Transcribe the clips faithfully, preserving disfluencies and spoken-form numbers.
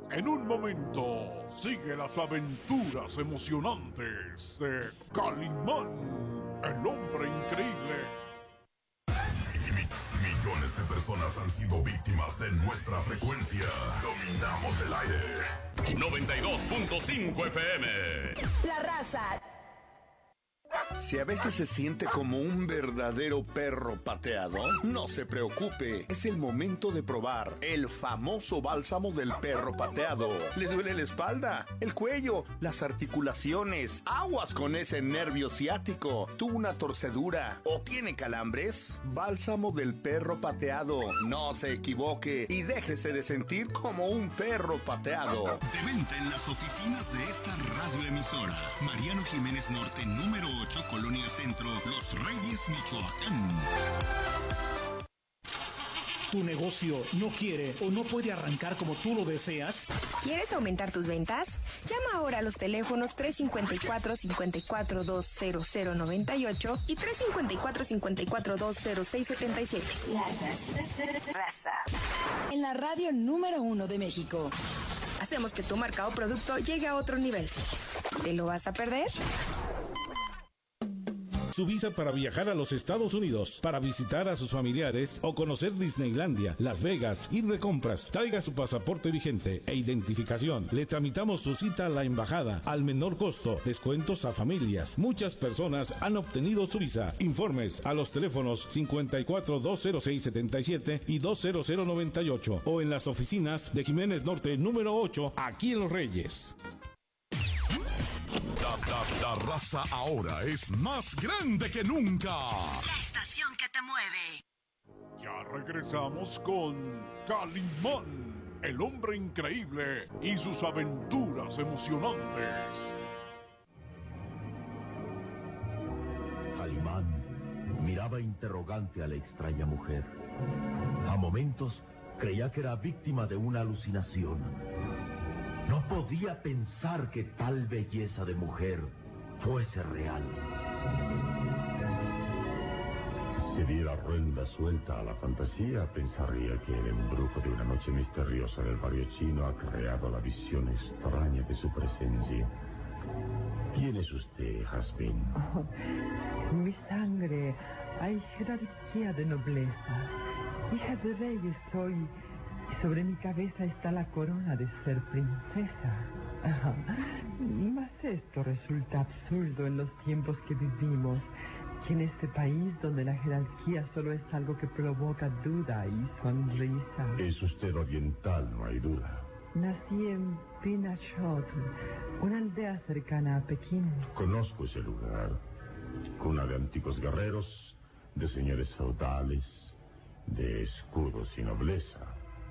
En un momento, sigue las aventuras emocionantes de Calimán, el hombre increíble. Millones de personas han sido víctimas de nuestra frecuencia. Dominamos el aire. noventa y dos punto cinco F M. La Raza. Si a veces se siente como un verdadero perro pateado, no se preocupe. Es el momento de probar el famoso bálsamo del perro pateado. ¿Le duele la espalda, el cuello, las articulaciones? Aguas con ese nervio ciático. ¿Tuvo una torcedura o tiene calambres? Bálsamo del perro pateado. No se equivoque y déjese de sentir como un perro pateado. De venta en las oficinas de esta radioemisora. Mariano Jiménez Norte, número ocho, Colonia Centro, Los Reyes, Michoacán. ¿Tu negocio no quiere o no puede arrancar como tú lo deseas? ¿Quieres aumentar tus ventas? Llama ahora a los teléfonos tres cinco cuatro, cinco cuatro dos, cero cero nueve ocho y tres cinco cuatro, cinco cuatro dos, cero seis siete siete. La Raza. Raza. En la radio número uno de México. Hacemos que tu marca o producto llegue a otro nivel. ¿Te lo vas a perder? Su visa para viajar a los Estados Unidos, para visitar a sus familiares o conocer Disneylandia, Las Vegas, ir de compras. Traiga su pasaporte vigente e identificación. Le tramitamos su cita a la embajada al menor costo. Descuentos a familias. Muchas personas han obtenido su visa. Informes a los teléfonos cinco cuatro dos cero seis siete siete y dos cero cero nueve ocho o en las oficinas de Jiménez Norte número ocho, aquí en Los Reyes. La, la, la raza ahora es más grande que nunca. La estación que te mueve. Ya regresamos con Calimán, el hombre increíble y sus aventuras emocionantes. Calimán miraba interrogante a la extraña mujer. A momentos creía que era víctima de una alucinación. No podía pensar que tal belleza de mujer fuese real. Si diera rienda suelta a la fantasía, pensaría que el embrujo de una noche misteriosa en el barrio chino ha creado la visión extraña de su presencia. ¿Quién es usted, Jazmín? Oh, mi sangre, hay jerarquía de nobleza. Hija de reyes soy, y sobre mi cabeza está la corona de ser princesa. Ah, mas esto resulta absurdo en los tiempos que vivimos, y en este país donde la jerarquía solo es algo que provoca duda y sonrisa. Es usted oriental, no hay duda. Nací en Pinachot, una aldea cercana a Pekín. Conozco ese lugar, cuna de antiguos guerreros, de señores feudales, de escudos y nobleza.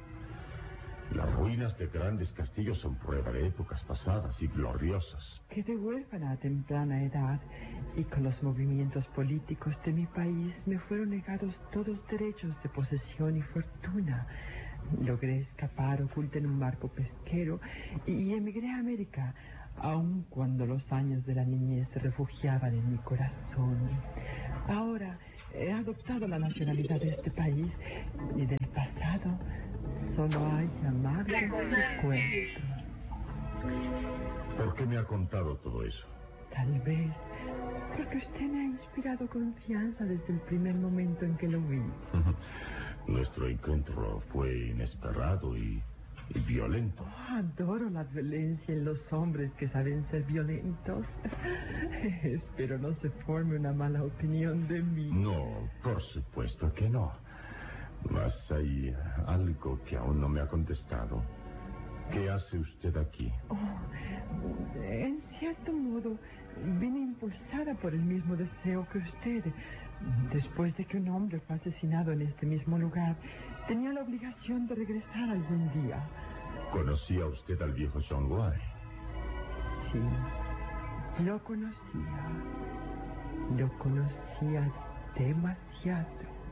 Las ruinas de grandes castillos son prueba de épocas pasadas y gloriosas. Que de huérfana a temprana edad y con los movimientos políticos de mi país me fueron negados todos derechos de posesión y fortuna. Logré escapar oculta en un barco pesquero y emigré a América, aun cuando los años de la niñez se refugiaban en mi corazón. Ahora he adoptado la nacionalidad de este país y del pasado solo hay amargos recuerdos. ¿Por qué me ha contado todo eso? Tal vez porque usted me ha inspirado confianza desde el primer momento en que lo vi. Nuestro encuentro fue inesperado y, y violento. Oh, adoro la violencia en los hombres que saben ser violentos. Espero no se forme una mala opinión de mí. No, por supuesto que no. Mas hay algo que aún no me ha contestado. ¿Qué hace usted aquí? Oh, en cierto modo, vine impulsada por el mismo deseo que usted. Después de que un hombre fue asesinado en este mismo lugar, tenía la obligación de regresar algún día. ¿Conocía usted al viejo Chongwai? Sí, lo conocía. Lo conocía demasiado.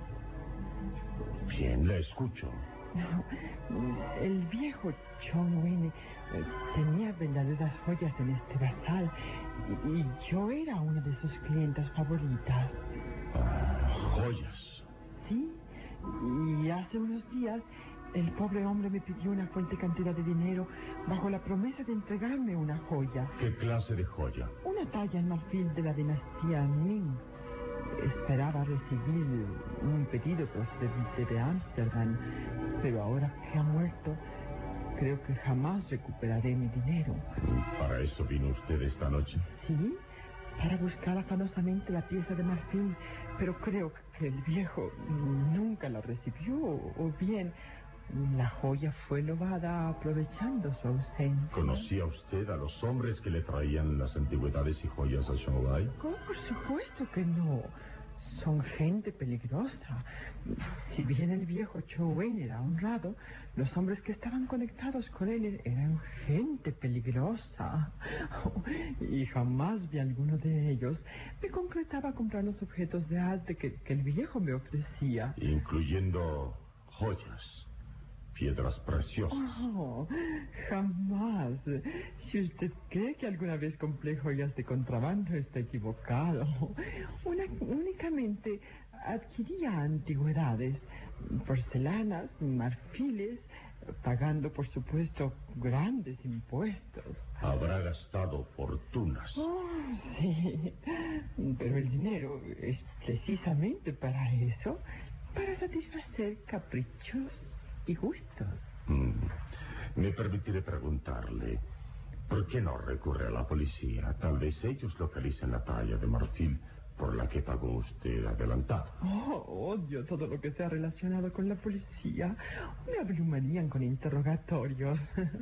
Bien, la escucho. No, el viejo Chong Wen eh, tenía verdaderas joyas en este basal y, y yo era una de sus clientas favoritas. Ah, joyas. Sí, y hace unos días El pobre hombre me pidió una fuerte cantidad de dinero bajo la promesa de entregarme una joya. ¿Qué clase de joya? Una talla en marfil de la dinastía Ming. Esperaba recibir un pedido procedente de Ámsterdam, pero ahora que ha muerto, creo que jamás recuperaré mi dinero. ¿Para eso vino usted esta noche? Sí, para buscar afanosamente la pieza de marfil, pero creo que el viejo nunca la recibió, o bien la joya fue robada aprovechando su ausencia. ¿Conocía usted a los hombres que le traían las antigüedades y joyas a Shanghái? Oh, por supuesto que no. Son gente peligrosa. Si bien el viejo Chou Wen era honrado, los hombres que estaban conectados con él eran gente peligrosa. Y jamás vi a alguno de ellos. Me concretaba a comprar los objetos de arte que, que el viejo me ofrecía. Incluyendo joyas. Piedras preciosas. Oh, jamás. Si usted cree que alguna vez compré joyas de contrabando, está equivocado. Una, únicamente adquiría antigüedades, porcelanas, marfiles, pagando, por supuesto, grandes impuestos. Habrá gastado fortunas. Oh, sí, pero el dinero es precisamente para eso, para satisfacer caprichos y gustos. Mm. Me permitiré preguntarle, ¿por qué no recurre a la policía? Tal vez ellos localicen la talla de marfil por la que pagó usted adelantado. Oh, odio todo lo que sea relacionado con la policía. Me abrumarían con interrogatorios.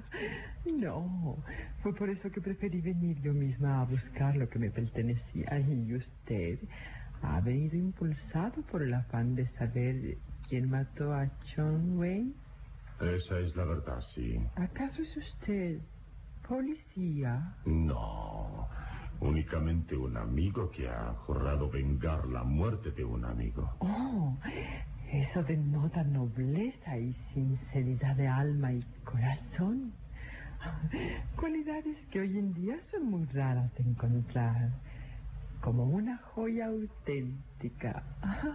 No, fue por eso que preferí venir yo misma a buscar lo que me pertenecía. Y usted ha venido impulsado por el afán de saber quién mató a Chou Wen. Esa es la verdad, sí. ¿Acaso es usted policía? No, únicamente un amigo que ha jurado vengar la muerte de un amigo. Oh, eso denota nobleza y sinceridad de alma y corazón. Cualidades que hoy en día son muy raras de encontrar. Como una joya auténtica.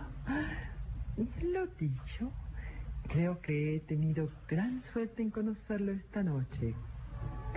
Lo dicho, creo que he tenido gran suerte en conocerlo esta noche,